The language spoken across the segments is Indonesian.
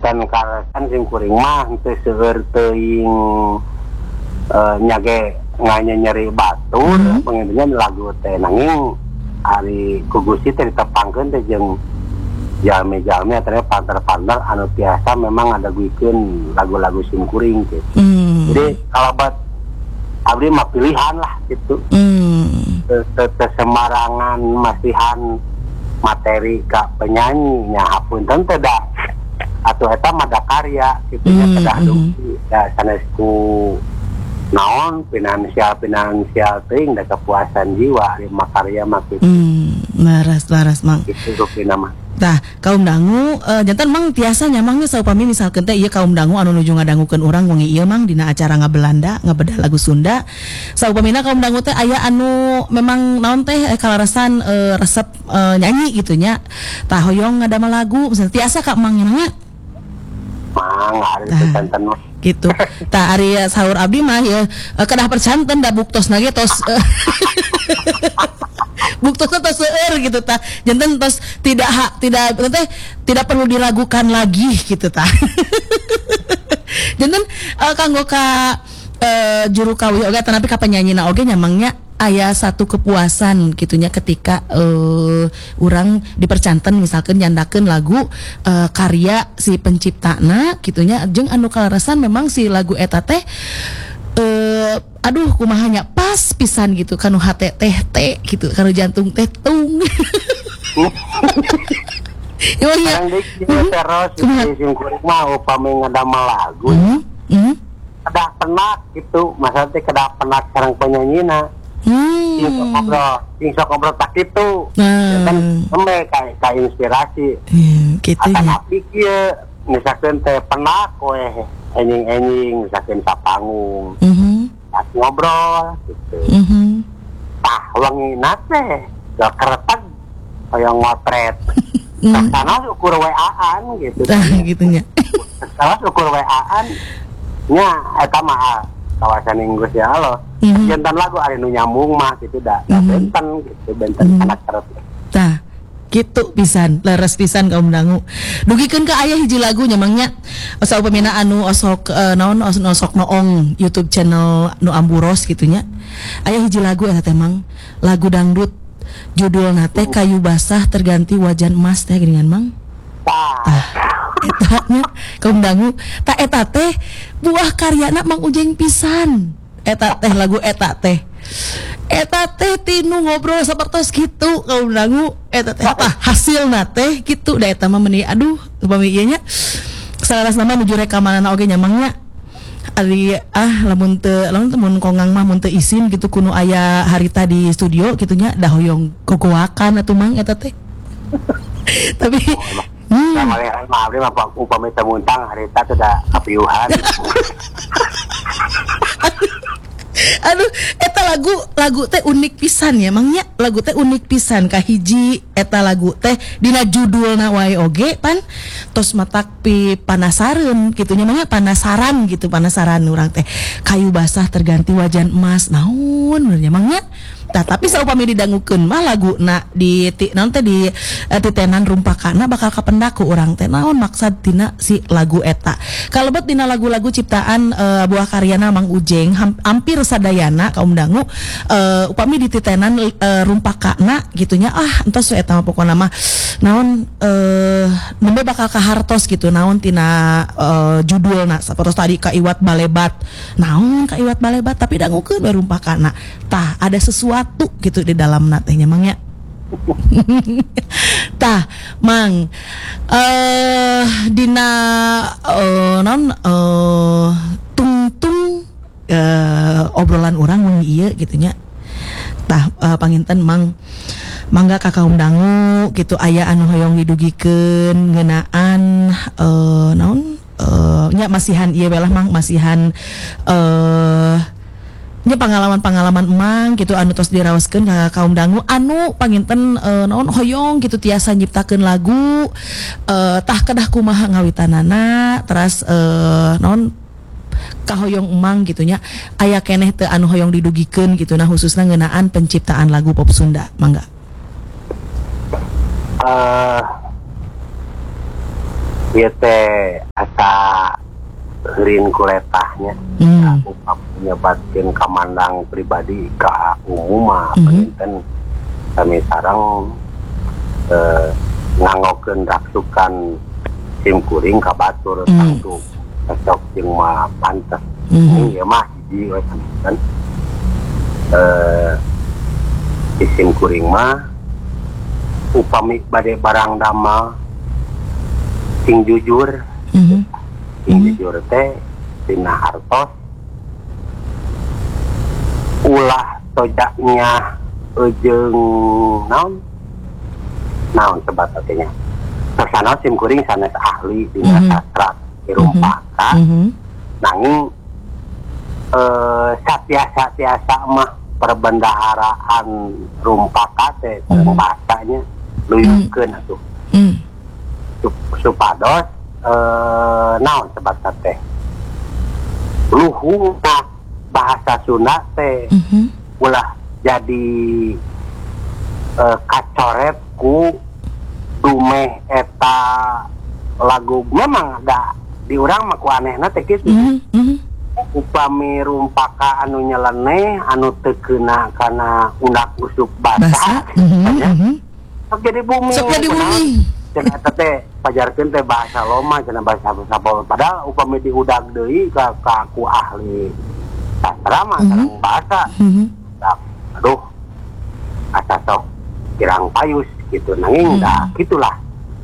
kan karasan sim kuring mah teu seueur teuing nyage nyeri batur pengintinya lagu teh nanging ari kugusi teh ditepangkeun teh jeung jalmi-jalmi atau partner-partner anu biasa memang ada guikeun lagu-lagu sim kuring gitu. Jadi kalau buat abdi mah pilihan lah gitu. Semarangan masihan materi ka penyanyi nya hapunten teh da atuh eta mah da karya kitu nya kedah dugi da sanesku naon finansial teuing da kepuasan jiwa di makarya mah kitu. Laras Mang. Itu rupina mah. Tah kaum dangu jantan Mang tiasa nyamangnya saupami misalkeun teh ieu kaum dangu anu nuju ngadangukeun urang wengi ieu Mang dina acara ngabelanda ngabedah lagu Sunda saupamina kaum dangu teh aya anu memang naon teh kalarasan resep nyanyi gitu nya tah hoyong ngadamel lagu misalnya tiasa ka Mang nya Mang ari teh jantan mah gitu. Tah ari saur abdi mah ya kedah percanten da buktosna ge tos buktosna tos seueur gitu tah. Janten tos tidak perlu diragukan lagi gitu tah. Janten kanggo ka juru kawi oge tapi ka penyanyina oge nyamangnya aya satu kepuasan gitunya ketika urang dipercanten misalkan nyandakeun lagu karya si penciptana gitunya jeung anu kalarasan memang si lagu eta teh aduh kumahanya pas pisan gitu kanu hate teh gitu kanu jantung teh tung. Yang terus sim kuring mah upami ngadamel lagu kedah penak gitu masalah teh kedah penak sareng penyanyina sok ngobrol tak itu kan sampai kayak inspirasi gitu akan ya api kieu misalkan teh penak we enjing misalkan sapanggung pas ngobrol gitu tah wangina teh gak keretag kayak ngotret sana ukur WA-an gitu gitunya kalau ukur WA-an nya eta mah kawasan Inggris ya Allah jantan lagu ari nu nyambung mah gitu da benten gitu benten anak terus tah gitu pisan leres pisan kaum dangu dugikeun ka aya hiji lagu nyamangnya saupamina anu osok naon osok noong YouTube channel nu amburos gitunya aya hiji lagu eta teh Mang lagu dangdut judulna teh kayu basah terganti wajan emas teh geuningan Mang eta nya kaum dangu tah eta teh buah karyana Mang Ujeng pisan eta teh lagu eta teh tinu ngobrol sapertos gitu kaum dangu eta teh apa hasilna teh gitu da eta mah meuni aduh upami ieu nya salaras nama nuju rekamanana oge nyamangnya ari lamun mun kongang mah mun teu izin gitu kudu aya harita di studio kitu nya da hoyong kokoakan atuh Mang eta teh tapi maaf deh mah upami teu muntang harita teh da kapiuhan. Aduh, eta lagu teh unik pisan ya, Mangnya lagu teh unik pisan kahiji eta lagu teh dina judulna wae oge pan tos matak pi panasareun kitunya mah panasaran urang teh kayu basah terganti wajan emas naon benernya Mangnya. Tah tapi saupami didangukeun mah laguna di naon teh di titenan rumpakana bakal kapendak ku urang teh naon maksud tina si lagu eta. Kalebet dina lagu-lagu ciptaan buah karyana Mang Ujeng hampir sadayana kaum dangu upami di titenan rumpakana gitunya entos eta mah pokona mah naon nembe bakal kahartos gitu naon tina judulna sapertos tadi kaiwat balebat naon kaiwat balebat tapi dangukeun we rumpakana tah ada sesuatu gitu di dalam natenya Mangnya. Tah Mang dina tungtung obrolan orang wengi ieu gitunya tah panginten Mang mangga ka kaum dangu gitu aya anu hoyong didugikeun ngeunaan naon nya masihan ieu belah Mang masihan nya pengalaman-pengalaman emang gitu anu tos diraoskeun ka kaum dangu anu panginten naon hoyong gitu tiasa nyiptakeun lagu tah kedah kumaha ngawitanana teras naon kahoyong emang gitunya aya keneh teu anu hoyong didugikeun gitu nah khususna ngeunaan penciptaan lagu pop Sunda mangga. ieu teh asa rin kuletahnya. Aku nyebatkeun kamandang pribadi ka umum mah panten kami sareng nganggokeun raksukan simkuring ka batur satu cocok jeung mah pantes. Ieu mah hiji we kan. Di simkuring mah upami bade barang dama sing jujur. Sing jujur teh dina hartos ulah tojanya jeung naon sebat artinya sasana simkuring sanes ahli dina sastra rumpaka nanging satiasa mah perbendaharaan rumpaka teh bahasanya luyukeun atuh supados naon sebat teh luhungna bahasa Sunda teh ulah jadi kacoret ku dumeh eta lagu memang ada di urang mah ku anehna teh kitu upami rumpaka anu nyeleneh anu teu keuna kana undak usuk basa sok jadi bumi cenah eta teh pajarkeun teh bahasa loma cenah bahasa sapol padahal upami diudag deui ka ku ahli sastra mah sareng bahasa aduh asa sok kirang payus gitu nanging dah gitulah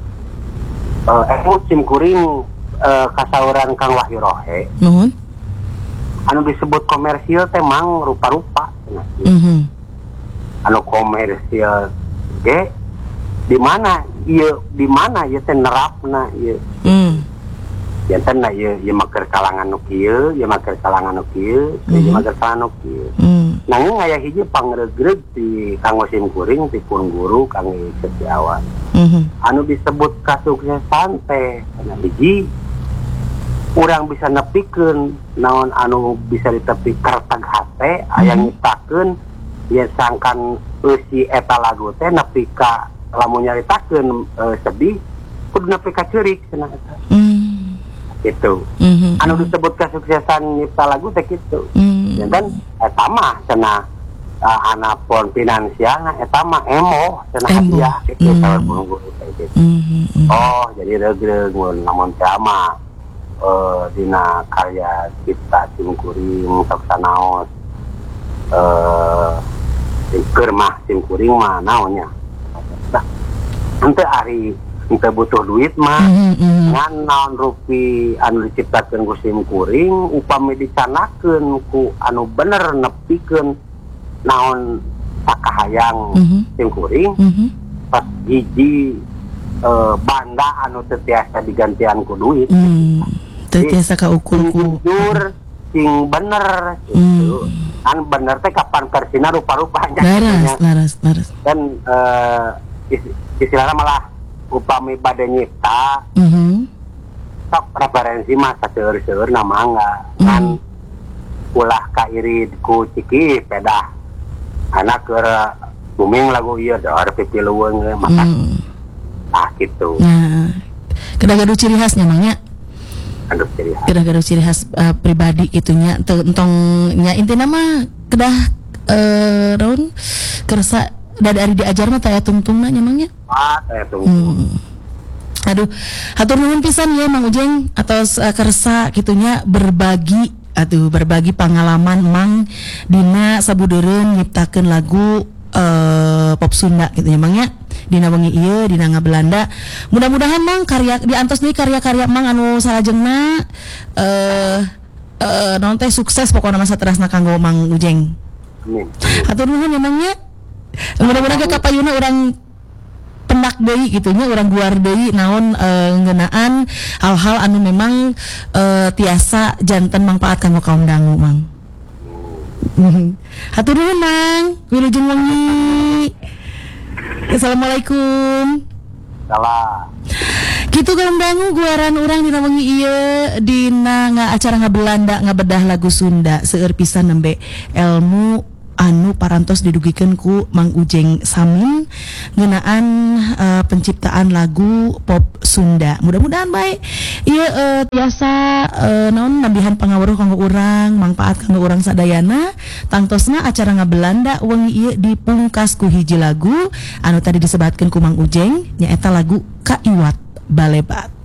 simkuring kasauran Kang Wahyu Rohe anu disebut komersil teh mang rupa-rupa anu komersil ge di mana ieu teh nerapna ieu janten na ieu maker kalangan nu kieu ieu maker kalangan nu kieu ieu maker kalangan nu kieu nanging aya hiji pangregreg di kanggo simkuring ti pun guru Kang Setiawan anu disebut kasuksesan teh anu hiji urang bisa nepikeun naon anu bisa ditepi kartag hate aya nyiptakeun ieu sangkan eusi eta lagu teh nepi ka lamun nyaritakeun sedih kudu nepi ka ceurik cenah eta gitu anu disebut kesuksesan nyipta lagu teh kitu dan eta mah cenah anapun finansialna eta mah emo cenah hadiah kitu sawer guru gitu oh jadi regreg mun lamun teh mah dina karya cipta simkuring sok sanaos keur mah simkuring mah naonnya henteu ari henteu butuh duit mah ngan naon rupi anu diciptakeun ku simkuring upami dicanakeun ku anu bener nepikeun naon sakahayang simkuring pas hiji banda anu teu tiasa digantian ku duit teu tiasa kaukur ku jujur sing bener gitu kan bener teh kapan versina rupa-rupanya laras dan istilahnya malah upami bade nyipta sok referensi mah saseur-seur na mangga kan ulah kairid ku ciki pedah anak keur booming lagu ieu dor pipi leuweung maka gitu gaduh ciri khasnya mangnya gaduh ciri khas pribadi itunya entong nya intina mah kedah raun kerasa dari diajar mah taya tungtungna nya mangnya taya tungtung aduh hatur nuhun pisan ya Mang Ujeng atas kersa kitunya berbagi pengalaman Mang dina sabudeureun nyiptakeun lagu pop Sunda gitu ya Mang ya dina wengi ieu dina Ngabelanda mudah-mudahan Mang karya diantos deui karya-karya Mang anu salajengna naon teh sukses pokona masa terasna kanggo Mang Ujeng amin hatur nuhun ya Mang ya mudah-mudahan ke kapayuna urang pendak deui gitu nya urang guar deui naon ngeunaan hal-hal anu memang tiasa janten mangpaat kanggo kaum dangu Mang. Hatur nuhun Mang, wilujeng wengi. Assalamualaikum. salah Kitu kaum dangu guaran urang dina wengi ieu dina acara Ngabelanda ngabedah lagu Sunda seueur pisan nembe ilmu anu parantos didugikeun ku Mang Ujeng Samin ngeunaan penciptaan lagu pop Sunda. Mudah-mudahan baik. Ieu tiasa naon nambihan pangaweruh kanggo urang, mangpaat kanggo urang sadayana. Tangtosna acara ngabelanda wengi ieu dipungkas ku hiji lagu anu tadi disebatkeun ku Mang Ujeng nyaeta lagu Kaiwat Balebat.